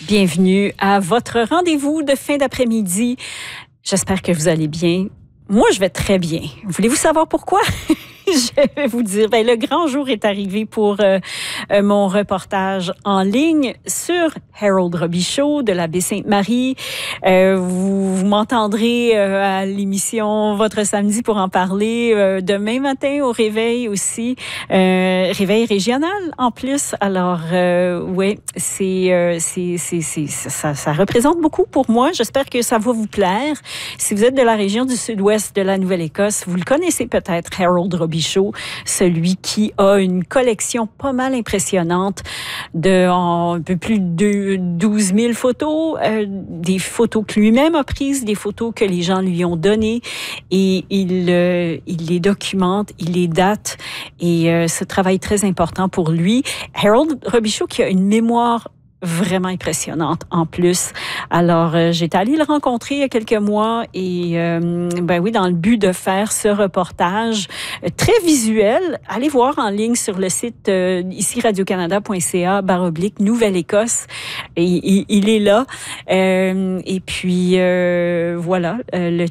Bienvenue à votre rendez-vous de fin d'après-midi. J'espère que vous allez bien. Moi, je vais très bien. Voulez-vous savoir pourquoi? Je vais vous dire, le grand jour est arrivé pour mon reportage en ligne sur Harold Robichaud de la Baie-Sainte-Marie. Vous m'entendrez à l'émission Votre Samedi pour en parler demain matin au réveil aussi. Réveil régional en plus. Alors, ouais, ça représente beaucoup pour moi. J'espère que ça va vous plaire. Si vous êtes de la région du sud-ouest de la Nouvelle-Écosse, vous le connaissez peut-être, Harold Robichaud. Celui qui a une collection pas mal impressionnante de un peu plus de 12 000 photos, des photos que lui-même a prises, des photos que les gens lui ont données, et il les documente, il les date, et ce travail très important pour lui. Harold Robichaud qui a une mémoire vraiment impressionnante en plus. Alors, j'étais allée le rencontrer il y a quelques mois et oui, dans le but de faire ce reportage très visuel. Allez voir en ligne sur le site ici radiocanada.ca/Nouvelle-Écosse. Et il est là. Et puis, voilà, le